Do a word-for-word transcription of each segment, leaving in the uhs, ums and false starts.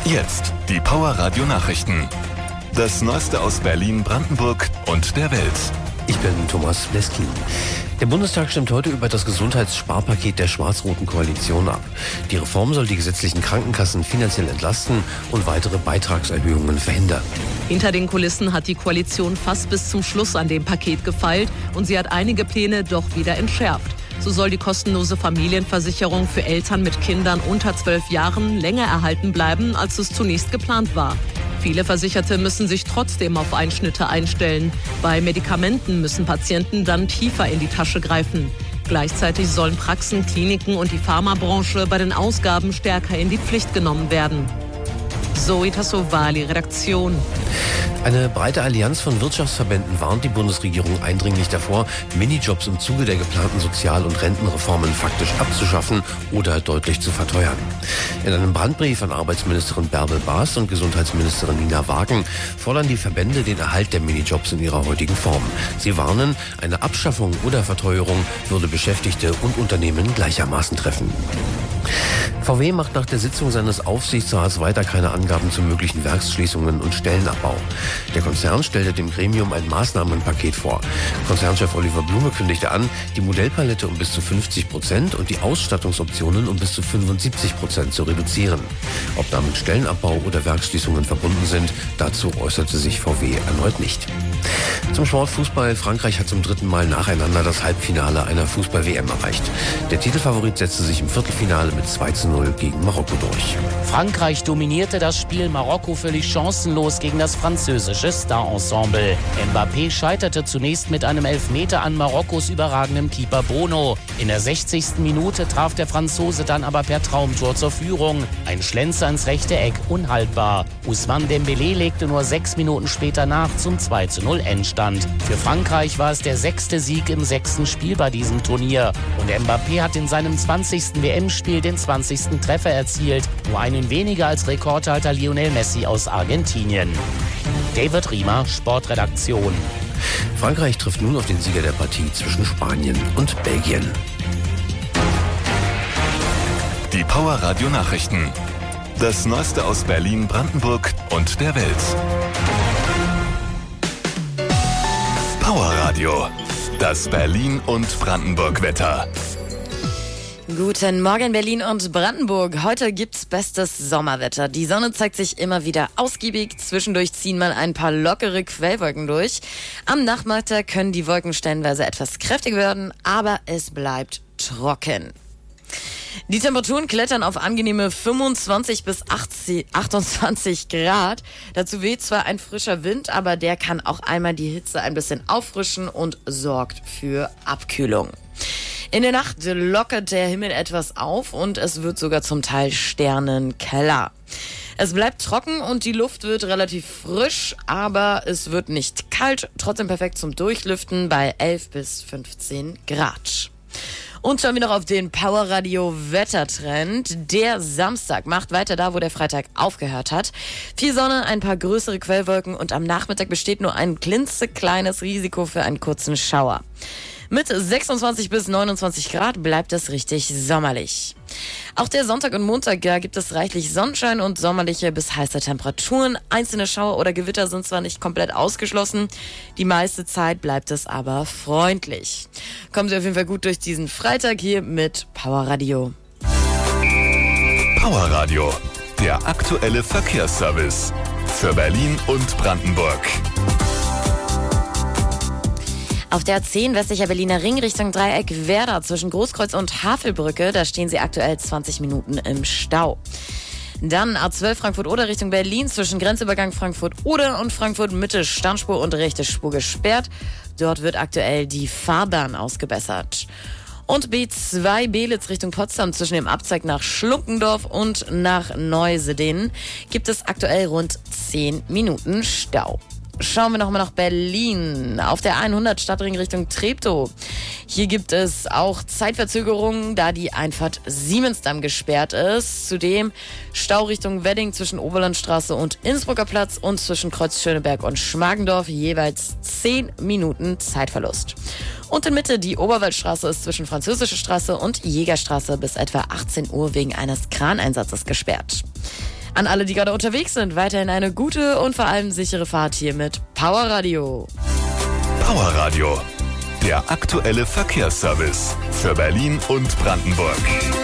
Jetzt die Power Radio Nachrichten. Das Neueste aus Berlin, Brandenburg und der Welt. Ich bin Thomas Leskin. Der Bundestag stimmt heute über das Gesundheitssparpaket der schwarz-roten Koalition ab. Die Reform soll die gesetzlichen Krankenkassen finanziell entlasten und weitere Beitragserhöhungen verhindern. Hinter den Kulissen hat die Koalition fast bis zum Schluss an dem Paket gefeilt und sie hat einige Pläne doch wieder entschärft. So soll die kostenlose Familienversicherung für Eltern mit Kindern unter zwölf Jahren länger erhalten bleiben, als es zunächst geplant war. Viele Versicherte müssen sich trotzdem auf Einschnitte einstellen. Bei Medikamenten müssen Patienten dann tiefer in die Tasche greifen. Gleichzeitig sollen Praxen, Kliniken und die Pharmabranche bei den Ausgaben stärker in die Pflicht genommen werden. Zoe Tassovali, Redaktion. Eine breite Allianz von Wirtschaftsverbänden warnt die Bundesregierung eindringlich davor, Minijobs im Zuge der geplanten Sozial- und Rentenreformen faktisch abzuschaffen oder deutlich zu verteuern. In einem Brandbrief an Arbeitsministerin Bärbel Baas und Gesundheitsministerin Nina Wagen fordern die Verbände den Erhalt der Minijobs in ihrer heutigen Form. Sie warnen, eine Abschaffung oder Verteuerung würde Beschäftigte und Unternehmen gleichermaßen treffen. V W macht nach der Sitzung seines Aufsichtsrats weiter keine Angaben zu möglichen Werksschließungen und Stellenabbau. Der Konzern stellte dem Gremium ein Maßnahmenpaket vor. Konzernchef Oliver Blume kündigte an, die Modellpalette um bis zu fünfzig Prozent und die Ausstattungsoptionen um bis zu fünfundsiebzig Prozent zu reduzieren. Ob damit Stellenabbau oder Werksschließungen verbunden sind, dazu äußerte sich V W erneut nicht. Zum Sportfußball. Frankreich hat zum dritten Mal nacheinander das Halbfinale einer Fußball-W M erreicht. Der Titelfavorit setzte sich im Viertelfinale mit zwei zu null gegen Marokko durch. Frankreich dominierte das Spiel, Marokko völlig chancenlos gegen das französische Star-Ensemble. Mbappé scheiterte zunächst mit einem Elfmeter an Marokkos überragendem Keeper Bono. In der sechzigsten Minute traf der Franzose dann aber per Traumtor zur Führung. Ein Schlenzer ins rechte Eck, unhaltbar. Ousmane Dembélé legte nur sechs Minuten später nach zum zwei zu null Endstand. Für Frankreich war es der sechste Sieg im sechsten Spiel bei diesem Turnier. Und Mbappé hat in seinem zwanzigsten W M-Spiel den zwanzigsten Treffer erzielt, nur einen weniger als Rekordhalter Lionel Messi aus Argentinien. David Riemer, Sportredaktion. Frankreich trifft nun auf den Sieger der Partie zwischen Spanien und Belgien. Die Power Radio Nachrichten. Das Neueste aus Berlin, Brandenburg und der Welt. Power Radio. Das Berlin und Brandenburg Wetter. Guten Morgen Berlin und Brandenburg. Heute gibt's bestes Sommerwetter. Die Sonne zeigt sich immer wieder ausgiebig. Zwischendurch ziehen mal ein paar lockere Quellwolken durch. Am Nachmittag können die Wolken stellenweise etwas kräftig werden, aber es bleibt trocken. Die Temperaturen klettern auf angenehme fünfundzwanzig bis achtundzwanzig Grad. Dazu weht zwar ein frischer Wind, aber der kann auch einmal die Hitze ein bisschen auffrischen und sorgt für Abkühlung. In der Nacht lockert der Himmel etwas auf und es wird sogar zum Teil sternenklar. Es bleibt trocken und die Luft wird relativ frisch, aber es wird nicht kalt. Trotzdem perfekt zum Durchlüften bei elf bis fünfzehn Grad. Und schauen wir noch auf den Power Radio Wettertrend. Der Samstag macht weiter da, wo der Freitag aufgehört hat. Viel Sonne, ein paar größere Quellwolken und am Nachmittag besteht nur ein klitzekleines Risiko für einen kurzen Schauer. Mit sechsundzwanzig bis neunundzwanzig Grad bleibt es richtig sommerlich. Auch der Sonntag und Montag, ja, gibt es reichlich Sonnenschein und sommerliche bis heiße Temperaturen. Einzelne Schauer oder Gewitter sind zwar nicht komplett ausgeschlossen, die meiste Zeit bleibt es aber freundlich. Kommen Sie auf jeden Fall gut durch diesen Freitag hier mit Power Radio. Power Radio, der aktuelle Verkehrsservice für Berlin und Brandenburg. Auf der A zehn westlicher Berliner Ring Richtung Dreieck Werder zwischen Großkreuz und Havelbrücke, da stehen Sie aktuell zwanzig Minuten im Stau. Dann A zwölf Frankfurt-Oder Richtung Berlin zwischen Grenzübergang Frankfurt-Oder und Frankfurt-Mitte Standspur und rechte Spur gesperrt. Dort wird aktuell die Fahrbahn ausgebessert. Und B zwei Belitz Richtung Potsdam zwischen dem Abzweig nach Schluckendorf und nach Neusedin gibt es aktuell rund zehn Minuten Stau. Schauen wir nochmal nach Berlin. Auf der hundert Stadtring Richtung Treptow. Hier gibt es auch Zeitverzögerungen, da die Einfahrt Siemensdamm gesperrt ist. Zudem Stau Richtung Wedding zwischen Oberlandstraße und Innsbrucker Platz und zwischen Kreuz Schöneberg und Schmargendorf jeweils zehn Minuten Zeitverlust. Und in Mitte die Oberwaldstraße ist zwischen Französische Straße und Jägerstraße bis etwa achtzehn Uhr wegen eines Kraneinsatzes gesperrt. An alle, die gerade unterwegs sind, weiterhin eine gute und vor allem sichere Fahrt hier mit Power Radio. Power Radio, der aktuelle Verkehrsservice für Berlin und Brandenburg.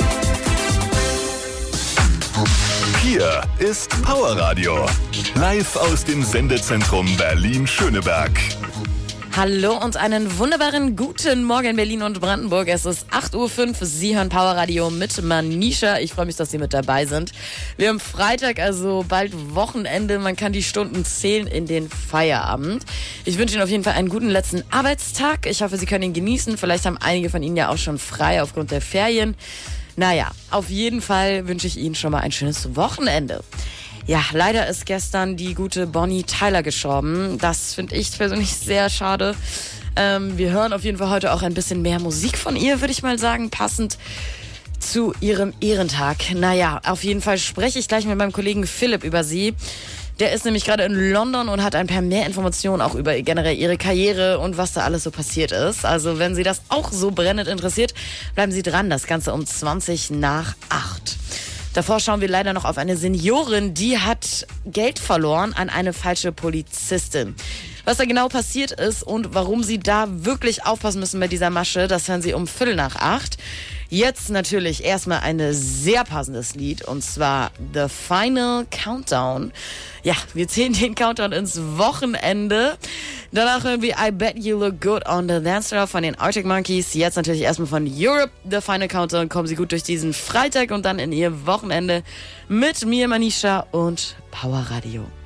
Hier ist Power Radio, live aus dem Sendezentrum Berlin-Schöneberg. Hallo und einen wunderbaren guten Morgen Berlin und Brandenburg. Es ist acht Uhr fünf, Sie hören Power Radio mit Manisha. Ich freue mich, dass Sie mit dabei sind. Wir haben Freitag, also bald Wochenende. Man kann die Stunden zählen in den Feierabend. Ich wünsche Ihnen auf jeden Fall einen guten letzten Arbeitstag. Ich hoffe, Sie können ihn genießen. Vielleicht haben einige von Ihnen ja auch schon frei aufgrund der Ferien. Naja, auf jeden Fall wünsche ich Ihnen schon mal ein schönes Wochenende. Ja, leider ist gestern die gute Bonnie Tyler gestorben. Das finde ich persönlich sehr schade. Ähm, wir hören auf jeden Fall heute auch ein bisschen mehr Musik von ihr, würde ich mal sagen, passend zu ihrem Ehrentag. Naja, auf jeden Fall spreche ich gleich mit meinem Kollegen Philipp über sie. Der ist nämlich gerade in London und hat ein paar mehr Informationen auch über generell ihre Karriere und was da alles so passiert ist. Also wenn Sie das auch so brennend interessiert, bleiben Sie dran. Das Ganze um zwanzig nach acht. Davor schauen wir leider noch auf eine Seniorin, die hat Geld verloren an eine falsche Polizistin. Was da genau passiert ist und warum Sie da wirklich aufpassen müssen bei dieser Masche, das hören Sie um Viertel nach acht. Jetzt natürlich erstmal ein sehr passendes Lied, und zwar The Final Countdown. Ja, wir zählen den Countdown ins Wochenende. Danach hören wir I Bet You Look Good on the Dance Floor von den Arctic Monkeys. Jetzt natürlich erstmal von Europe, The Final Countdown. Kommen Sie gut durch diesen Freitag und dann in Ihr Wochenende mit mir, Manisha und Power Radio.